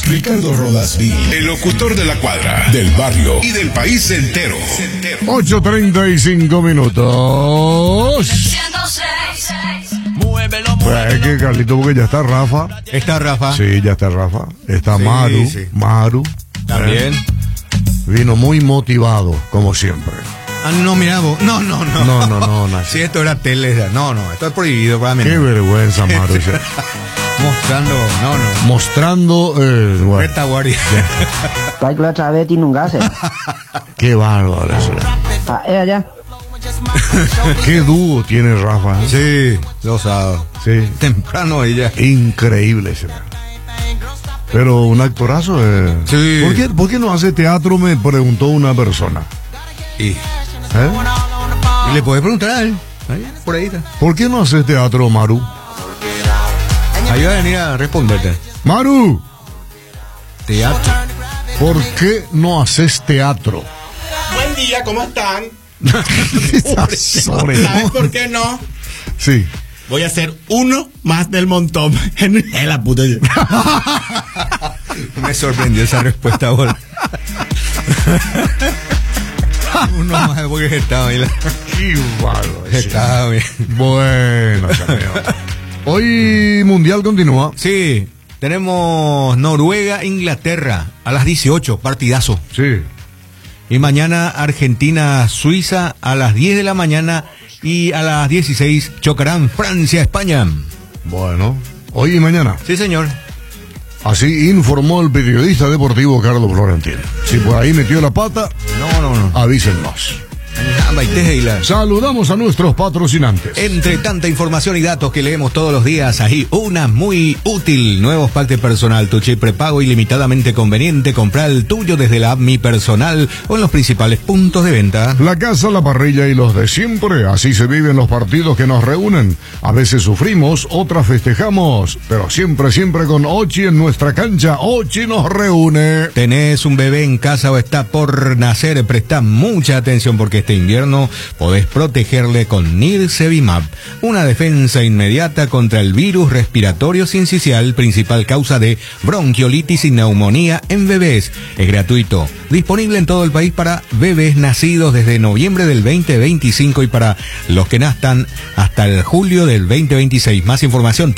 Ricardo Rodas Gil, el locutor de la cuadra, del barrio y del país entero. 8:35 minutos. Pues es que Carlito, porque ya está Rafa. ¿Está Rafa? Sí, ya está Rafa. Está Sí, Maru. sí. Maru. También. Vino muy motivado, como siempre. Ah, no, mira vos. No. No. Si esto era tele, no, esto es prohibido para mí. Qué vergüenza, Maru. Mostrando, no. Mostrando, bueno, Retaguardia. Cái là trà về tin nung gase. qué bárbaro eso. Ah, allá. Qué dúo tiene Rafa. Sí, lo sabe. Sí. Temprano ella. Increíble ese. Pero un actorazo. Sí. ¿Por qué no hace teatro? Me preguntó una persona. Y le puedes preguntar a él. Ahí, por ahí está. ¿Por qué no haces teatro, Maru? Ahí va a venir a responderte. Maru, Teatro. ¿por qué no haces teatro? Buen día, ¿cómo están? Sobre- ¿Sabes por qué no? Sí. Voy a ser uno más del montón. En la puta. Me sorprendió esa respuesta ahora. Uno más porque estaba ahí. Qué bárbaro. Estaba bien. Bueno, campeón. Hoy Mundial continúa. Sí, tenemos Noruega-Inglaterra a las 18, partidazo. Sí. Y mañana Argentina-Suiza a las 10 de la mañana y a las 16 chocarán Francia-España. Bueno, hoy y mañana. Sí, señor. Así informó el periodista deportivo Carlos Florentino. Si por ahí metió la pata, No. avísennos. Taylor. Saludamos a nuestros patrocinantes. Entre tanta información y datos que leemos todos los días, ahí una muy útil. Nuevos packs personal, tu chip prepago ilimitadamente conveniente. Comprar el tuyo desde la app Mi Personal o en los principales puntos de venta. La casa, la parrilla y los de siempre. Así se viven los partidos que nos reúnen. A veces sufrimos, otras festejamos. Pero siempre con Ochi en nuestra cancha. Ochi nos reúne. ¿Tenés un bebé en casa o está por nacer? Presta mucha atención porque este invierno podés protegerle con Nirsevimab, una defensa inmediata contra el virus respiratorio sincicial, principal causa de bronquiolitis y neumonía en bebés. Es gratuito, disponible en todo el país para bebés nacidos desde noviembre del 2025 y para los que nazcan hasta el julio del 2026. Más información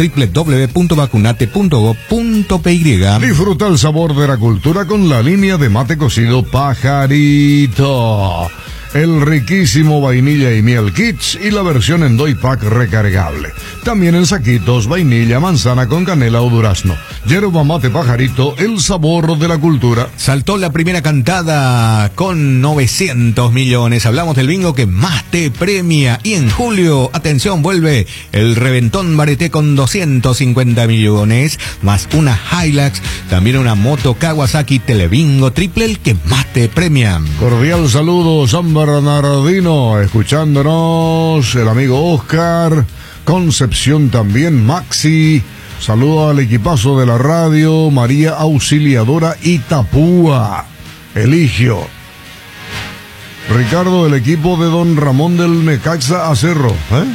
www.vacunate.gov.py. Disfruta el sabor de la cultura con la línea de mate cocido Pajarito. El riquísimo vainilla y miel kits y la versión en doy pack recargable. También en saquitos, vainilla, manzana con canela o durazno. Yerba mate Pajarito, el sabor de la cultura. Saltó la primera cantada con 900 millones. Hablamos del bingo que más te premia. Y en julio, atención, vuelve el reventón Bareté con 250 millones. Más una Hilux, también una moto Kawasaki Telebingo triple, el que más te premia. Cordial saludo, San Bernardino, escuchándonos, el amigo Oscar, Concepción también, Maxi, saludo al equipazo de la radio, María Auxiliadora Itapúa, Eligio, Ricardo, el equipo de Don Ramón del Necaxa Acerro,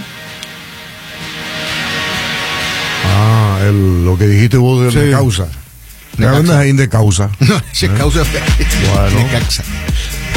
lo que dijiste vos de Sí. causa. ¿Qué andas ahí de causa? No, ese causa. Bueno. Necaxa.